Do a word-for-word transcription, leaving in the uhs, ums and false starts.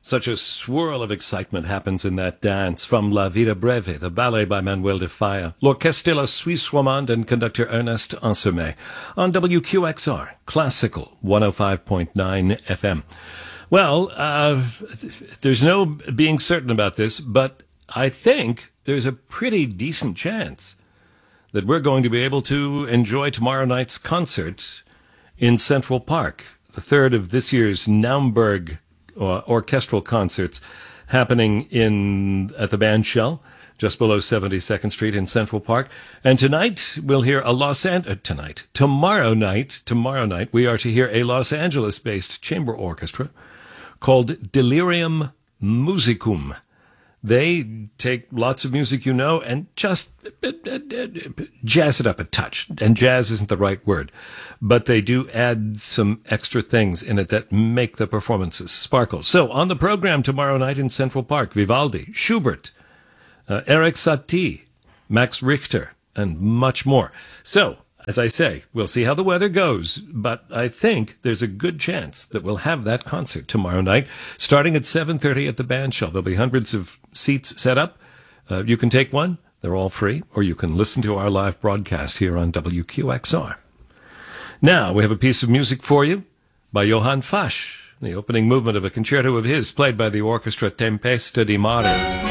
Such a swirl of excitement happens in that dance. From La Vida Breve, the ballet by Manuel de Falla, L'Orchestre Suisse Romande and conductor Ernest Ansermet, on W Q X R, Classical, one oh five point nine F M. Well, uh, there's no being certain about this, but I think there's a pretty decent chance that we're going to be able to enjoy tomorrow night's concert in Central Park, the third of this year's Naumburg uh, orchestral concerts happening in at the Bandshell, just below seventy-second Street in Central Park. And tonight we'll hear a Los An- uh, tonight, tomorrow night, tomorrow night we are to hear a Los Angeles-based chamber orchestra called Delirium Musicum. They take lots of music you know and just jazz it up a touch. And jazz isn't the right word, but they do add some extra things in it that make the performances sparkle. So on the program tomorrow night in Central Park, Vivaldi, Schubert, uh, Eric Satie, Max Richter, and much more. So, as I say, we'll see how the weather goes, but I think there's a good chance that we'll have that concert tomorrow night, starting at seven thirty at the Bandshell. There'll be hundreds of seats set up. Uh, you can take one. They're all free, or you can listen to our live broadcast here on W Q X R. Now, we have a piece of music for you by Johann Fasch, the opening movement of a concerto of his, played by the orchestra Tempesta di Mare.